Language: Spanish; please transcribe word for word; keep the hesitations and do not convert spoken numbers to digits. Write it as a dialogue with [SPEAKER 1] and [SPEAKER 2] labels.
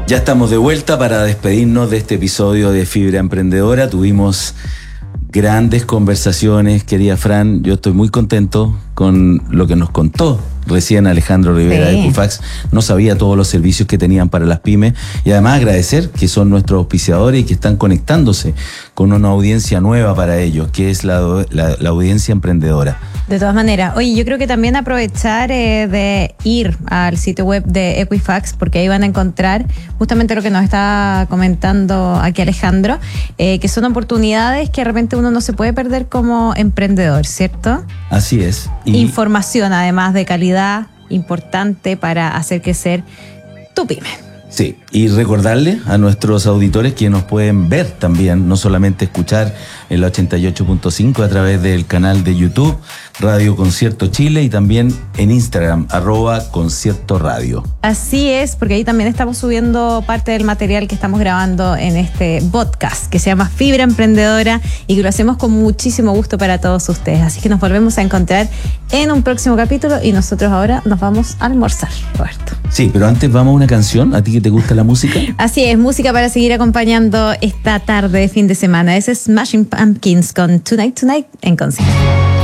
[SPEAKER 1] Ya estamos de vuelta para despedirnos de este episodio de Fibra Emprendedora. Tuvimos grandes conversaciones, querida Fran. Yo estoy muy contento con lo que nos contó recién Alejandro Rivera, sí, de Equifax. No sabía todos los servicios que tenían para las pymes, y además agradecer que son nuestros auspiciadores y que están conectándose con una audiencia nueva para ellos, que es la, la, la audiencia emprendedora.
[SPEAKER 2] De todas maneras, oye, yo creo que también aprovechar eh, de ir al sitio web de Equifax, porque ahí van a encontrar justamente lo que nos está comentando aquí Alejandro, eh, que son oportunidades que de repente uno no se puede perder como emprendedor, ¿cierto?
[SPEAKER 1] Así es.
[SPEAKER 2] Y información además de calidad importante para hacer crecer tu pyme.
[SPEAKER 1] Sí, y recordarle a nuestros auditores que nos pueden ver también, no solamente escuchar en la ochenta y ocho punto cinco a través del canal de YouTube, Radio Concierto Chile, y también en Instagram, arroba Concierto Radio.
[SPEAKER 2] Así es, porque ahí también estamos subiendo parte del material que estamos grabando en este podcast, que se llama Fibra Emprendedora, y que lo hacemos con muchísimo gusto para todos ustedes. Así que nos volvemos a encontrar en un próximo capítulo, y nosotros ahora nos vamos a almorzar, Roberto.
[SPEAKER 1] Sí, pero antes vamos a una canción. ¿A ti que te gusta la música?
[SPEAKER 2] Así es, música para seguir acompañando esta tarde de fin de semana. Ese es Smashing Pumpkins con Tonight Tonight en concierto.